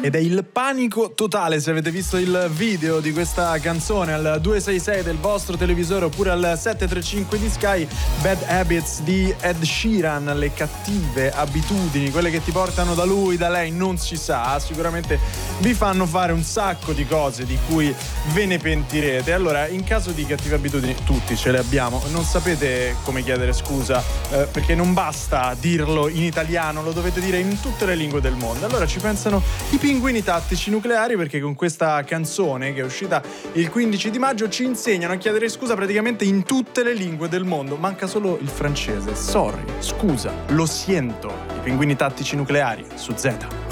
ed è il panico totale. Se avete visto il video di questa canzone al 266 del vostro televisore oppure al 735 di Sky, Bad Habits di Ed Sheeran, le cattive abitudini, quelle che ti portano da lui, da lei, non si sa, sicuramente vi fanno fare un sacco di cose di cui ve ne pentirete. Allora, in caso di cattive abitudini, tutti ce le abbiamo, non sapete come chiedere scusa, perché non basta dirlo in italiano, lo dovete dire in tutte le lingue del mondo. Allora ci pensano i pinguini tattici nucleari, perché con questa canzone che è uscita il 15 di maggio ci insegnano a chiedere scusa praticamente in tutte le lingue del mondo. Manca solo il francese. Sorry, scusa, lo siento. I pinguini tattici nucleari su Z.